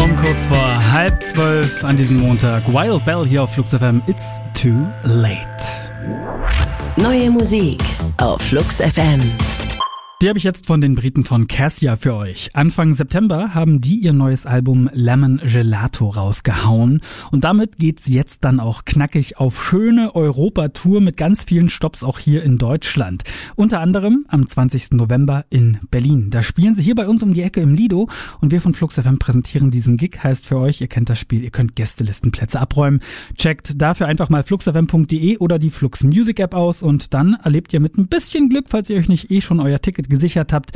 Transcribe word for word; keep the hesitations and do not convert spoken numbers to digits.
Um kurz vor halb zwölf an diesem Montag. Wild Bell hier auf Flux F M. It's too late. Neue Musik auf Flux F M. Die habe ich jetzt von den Briten von Cassia für euch. Anfang September haben die ihr neues Album Lemon Gelato rausgehauen. Und damit geht's jetzt dann auch knackig auf schöne Europa-Tour mit ganz vielen Stopps auch hier in Deutschland. Unter anderem am zwanzigsten November in Berlin. Da spielen sie hier bei uns um die Ecke im Lido und wir von Flux F M präsentieren diesen Gig. Heißt für euch, ihr kennt das Spiel, ihr könnt Gästelistenplätze abräumen. Checkt dafür einfach mal flux f m punkt d e oder die Flux Music App aus und dann erlebt ihr mit ein bisschen Glück, falls ihr euch nicht eh schon euer Ticket gesichert habt,